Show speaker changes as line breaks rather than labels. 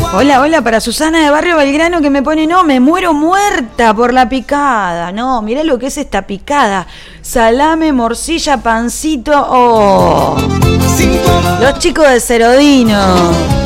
Hola, hola, para Susana de Barrio Belgrano que me pone, no, me muero muerta por la picada. No, mirá lo que es esta picada. Salame, morcilla, pancito, oh. Los chicos de Cerodino.